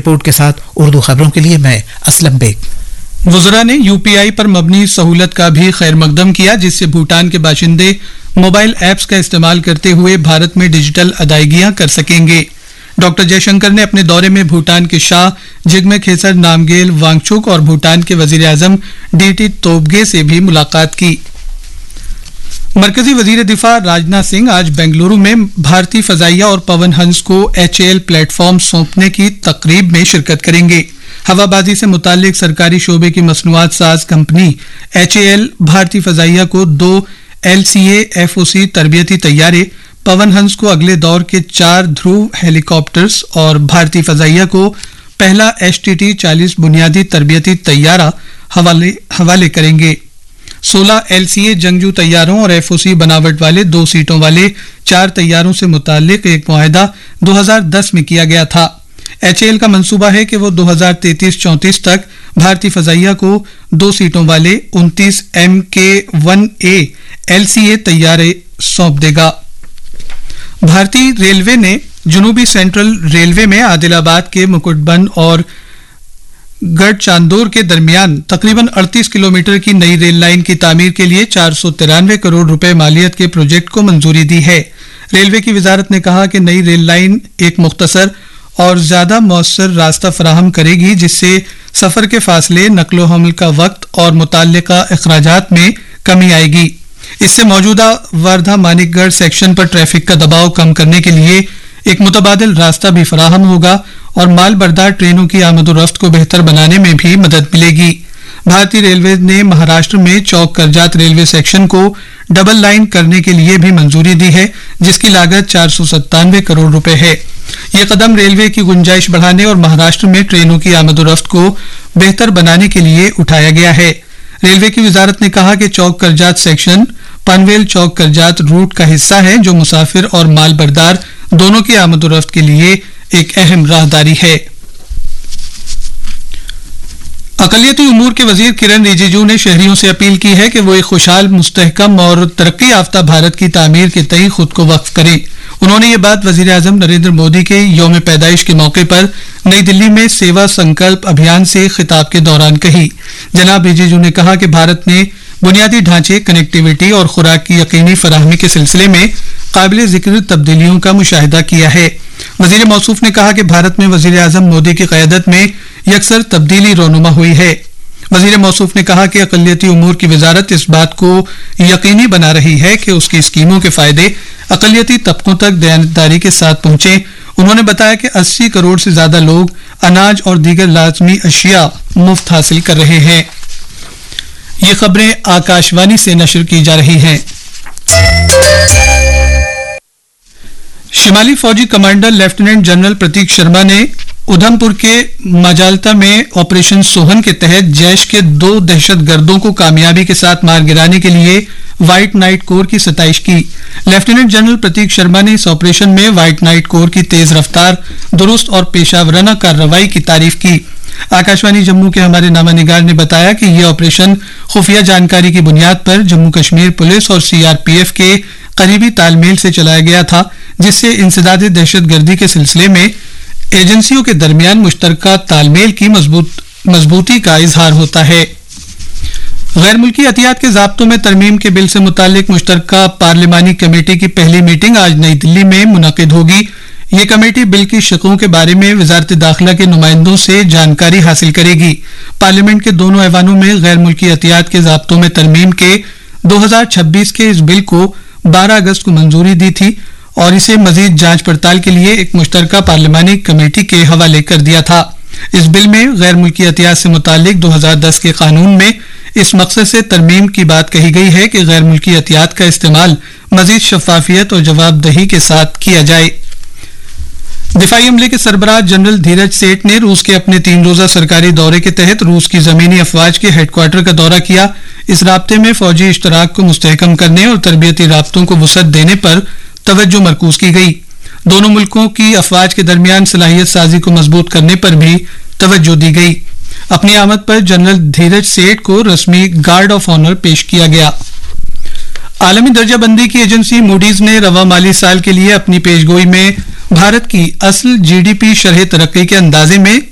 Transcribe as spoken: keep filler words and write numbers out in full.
Report کے ساتھ اردو خبروں کے لیے میں اسلم بیگ۔ وزراء نے یو پی آئی پر مبنی سہولت کا بھی خیر مقدم کیا، جس سے بھوٹان کے باشندے موبائل ایپس کا استعمال کرتے ہوئے بھارت میں ڈیجیٹل ادائیگیاں کر سکیں گے۔ ڈاکٹر جے شنکر نے اپنے دورے میں بھوٹان کے شاہ جگمے کھیسر نامگیل وانگچک اور بھوٹان کے وزیر اعظم ڈی ٹی توبگے سے بھی ملاقات کی۔ مرکزی وزیر دفاع راجناتھ سنگھ آج بنگلورو میں بھارتی فضائیہ اور پون ہنس کو H A L plate form سونپنے کی تقریب میں شرکت کریں گے۔ ہوا بازی سے متعلق سرکاری شعبے کی مصنوعات ساز کمپنی ایچ اے ایل بھارتی فضائیہ کو دو L C A F O سی تربیتی طیارے، پون ہنس کو اگلے دور کے چار دھرو ہیلی کاپٹرز اور بھارتی فضائیہ کو پہلا ایس ٹی ٹی چالیس بنیادی تربیتی طیارہ حوالے, حوالے کریں گے۔ سولہ ایل سی اے جنگجو طیاروں اور ایف او سی بناوٹ والے دو سیٹوں والے چار طیاروں سے متعلق ایک معاہدہ دو ہزار دس میں کیا گیا تھا۔ ایچ اے ایل کا منصوبہ ہے کہ وہ دو ہزار تینتیس چونتیس تک بھارتی فضائیہ کو دو سیٹوں والے انتیس ایم کے ون اے ایل سی اے طیارے سونپ دے گا۔ بھارتی ریلوے نے جنوبی سینٹرل ریلوے میں عادل آباد کے مکٹ بند اور گڑھ چاندور کے درمیان تقریباً اڑتیس کلومیٹر کی نئی ریل لائن کی تعمیر کے لیے چار سو ترانوے کروڑ روپے مالیت کے پروجیکٹ کو منظوری دی ہے۔ ریلوے کی وزارت نے کہا کہ نئی ریل لائن ایک مختصر اور زیادہ مؤثر راستہ فراہم کرے گی، جس سے سفر کے فاصلے، نقل و حمل کا وقت اور متعلقہ اخراجات میں کمی آئے گی۔ اس سے موجودہ واردھا مانک گڑھ سیکشن پر ٹریفک کا دباؤ کم کرنے کے لیے ایک متبادل راستہ بھی فراہم ہوگا اور مال بردار ٹرینوں کی آمد و رفت کو بہتر بنانے میں بھی مدد ملے گی۔ بھارتی ریلوے نے مہاراشٹر میں چوک کرجات ریلوے سیکشن کو ڈبل لائن کرنے کے لیے بھی منظوری دی ہے، جس کی لاگت چار سو ستانوے کروڑ روپے ہے۔ یہ قدم ریلوے کی گنجائش بڑھانے اور مہاراشٹر میں ٹرینوں کی آمد و رفت کو بہتر بنانے کے لیے اٹھایا گیا ہے۔ ریلوے کی وزارت نے کہا کہ چوک کرجات سیکشن پنویل چوک کرجات روٹ کا حصہ ہے، جو مسافر اور مال بردار دونوں کی آمد و رفت کے لیے ایک اہم راہداری ہے۔ اقلیتی امور کے وزیر کرن رجیجو نے شہریوں سے اپیل کی ہے کہ وہ ایک خوشحال، مستحکم اور ترقی یافتہ بھارت کی تعمیر کے تئیں خود کو وقف کریں۔ انہوں نے یہ بات وزیر اعظم نریندر مودی کے یوم پیدائش کے موقع پر نئی دلی میں سیوا سنکلپ ابھیان سے خطاب کے دوران کہی۔ جناب رجیجو نے کہا کہ بھارت نے بنیادی ڈھانچے، کنیکٹیویٹی اور خوراک کی یقینی فراہمی کے سلسلے میں قابل ذکر تبدیلیوں کا مشاہدہ کیا ہے۔ وزیر موصوف نے کہا کہ بھارت میں وزیر اعظم مودی کی قیادت میں یکسر تبدیلی رونما ہوئی ہے۔ وزیر موصوف نے کہا کہ اقلیتی امور کی وزارت اس بات کو یقینی بنا رہی ہے کہ اس کی اسکیموں کے فائدے اقلیتی طبقوں تک دیانتداری کے ساتھ پہنچیں۔ انہوں نے بتایا کہ اسی کروڑ سے زیادہ لوگ اناج اور دیگر لازمی اشیاء مفت حاصل کر رہے ہیں۔ یہ خبریں آکاش وانی سے نشر کی جا رہی ہیں۔ شمالی فوجی کمانڈر لیفٹیننٹ جنرل پرتیک شرما نے ادھم پور کے ماجالتا میں آپریشن سوہن کے تحت جیش کے دو دہشت گردوں کو کامیابی کے ساتھ مار گرانے کے لیے وائٹ نائٹ کور کی ستائش کی۔ لیفٹیننٹ جنرل پرتیک شرما نے اس آپریشن میں وائٹ نائٹ کور کی تیز رفتار، درست اور پیشہ ورانہ کارروائی کی تعریف کی۔ آکاشوانی جموں کے ہمارے نامہ نگار نے بتایا کہ یہ آپریشن خفیہ جانکاری کی بنیاد پر جموں کشمیر پولیس اور سی آر پی ایف کے قریبی تال میل سے چلایا گیا تھا، جس سے انسداد دہشت گردی کے سلسلے میں ایجنسیوں کے درمیان مشترکہ تال میل کی مضبوط مضبوطی کا اظہار ہوتا ہے۔ غیر ملکی عطیات کے ضابطوں میں ترمیم کے بل سے متعلق مشترکہ پارلیمانی کمیٹی کی پہلی میٹنگ آج نئی دلی میں منعقد ہوگی۔ یہ کمیٹی بل کی شقوں کے بارے میں وزارت داخلہ کے نمائندوں سے جانکاری حاصل کرے گی۔ پارلیمنٹ کے دونوں ایوانوں میں غیر ملکی عطیات کے ضابطوں میں ترمیم کے دو ہزار چھبیس کے اس بل کو بارہ اگست کو منظوری دی تھی اور اسے مزید جانچ پڑتال کے لیے ایک مشترکہ پارلیمانی کمیٹی کے حوالے کر دیا تھا۔ اس بل میں غیر ملکی عطیات سے متعلق دو ہزار دس کے قانون میں اس مقصد سے ترمیم کی بات کہی گئی ہے کہ غیر ملکی عطیات کا استعمال مزید شفافیت اور جواب دہی کے ساتھ کیا جائے۔ دفاعی عملے کے سربراہ جنرل دھیرج سیٹھ نے روس کے اپنے تین روزہ سرکاری دورے کے تحت روس کی زمینی افواج کے ہیڈ کوارٹر کا دورہ کیا۔ اس رابطے میں فوجی اشتراک کو مستحکم کرنے اور تربیتی رابطوں کو وسعت دینے پر توجہ مرکوز کی گئی۔ دونوں ملکوں کی افواج کے درمیان صلاحیت سازی کو مضبوط کرنے پر بھی توجہ دی گئی۔ اپنی آمد پر جنرل دھیرج سیٹھ کو رسمی گارڈ آف آنر پیش کیا گیا۔ عالمی درجہ بندی کی ایجنسی موڈیز نے رواں مالی سال کے لیے اپنی پیشگوئی میں بھارت کی اصل جی ڈی پی شرح ترقی کے اندازے میں